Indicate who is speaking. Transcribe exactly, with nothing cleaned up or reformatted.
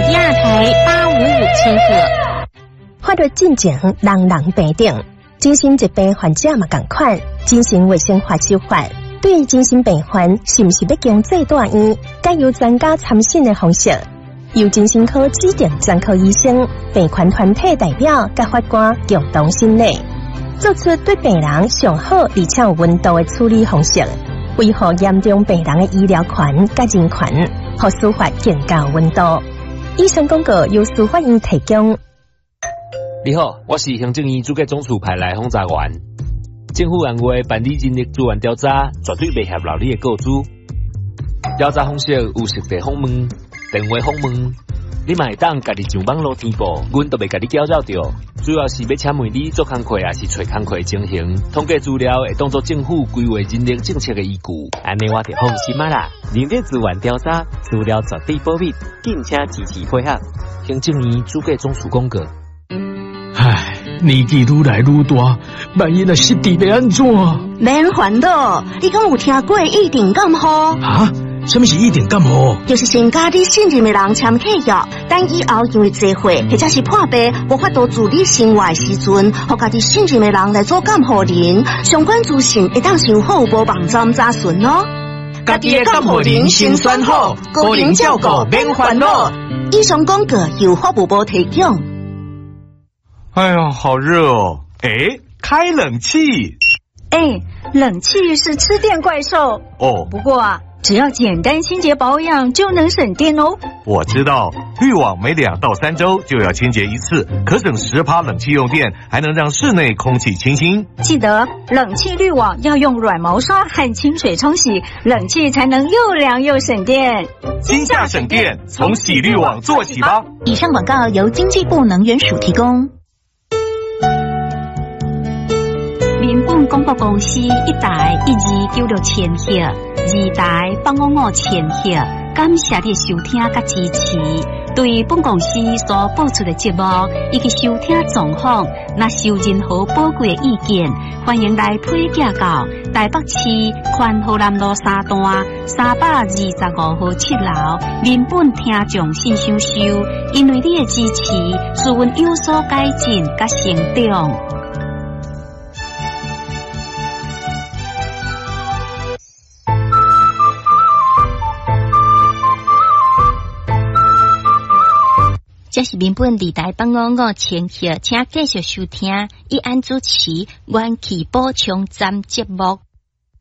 Speaker 1: 亚台八五五千赫。
Speaker 2: 法律进程人人平等，精神疾病患者嘛同款。精神卫生法修法，对精神病患是不是要经再大院，该由专家参审的方式，由精神科指定专科医生、病患团体代表甲法官共同审理，做出对病人上好而且有温度的处理方式，维护严重病人的医疗权甲人权，和司法更加有温度。以上广告由司法院提供。
Speaker 3: 你好，我是行政院主计总署派来访查员。政府按话办理人力资源调查，绝对袂合劳你的告知。调查方式有实地访问、电话访问，你嘛会当家己上网络填报，阮都袂甲你搅扰着。主要是要请问你做工课，还是找工课情形，统计资料会当作政府规划人力政策的依据。
Speaker 4: 安尼我就放心啊啦！人力资源调查资料绝对保密，敬请支持配合。
Speaker 3: 行政院主计总署公告。
Speaker 5: 唉，年纪愈来愈大，万一若失智要安怎？
Speaker 6: 免烦恼，你敢有听过一定感冒？
Speaker 5: 啊？什么是一定感冒？
Speaker 6: 就是先甲你信任的人签契约，等以后因为聚会或者是破病无法度自理生活的时阵，互家己信任的人来做监护人，相关资讯会当想好无网站查询哦。
Speaker 5: 家己的监护人先选好，个人照顾免烦恼。
Speaker 6: 以上广告由法务部提供。
Speaker 7: 哎呀，好热哦！哎，开冷气。
Speaker 8: 哎，冷气是吃电怪兽
Speaker 7: 哦。
Speaker 8: 不过啊，只要简单清洁保养就能省电哦。
Speaker 7: 我知道，滤网每两到三周就要清洁一次，可省十趴冷气用电，还能让室内空气清新。
Speaker 8: 记得冷气滤网要用软毛刷和清水冲洗，冷气才能又凉又省电。
Speaker 7: 今夏省电，从洗滤网做起吧。
Speaker 9: 以上广告由经济部能源署提供。
Speaker 10: 民本广播公司一台一二九六千赫，二台八五五千赫，感谢你收听甲支持。对本公司所播出的节目以及收听状况，若是有任何宝贵的意见，欢迎来批寄到台北市宽和南路三段三百二十五号七楼民本听众信箱收。因为你的支持，使阮有所改进甲成长。这是民本二台八五五千赫，请继续收听。以安主持元气补充站节目。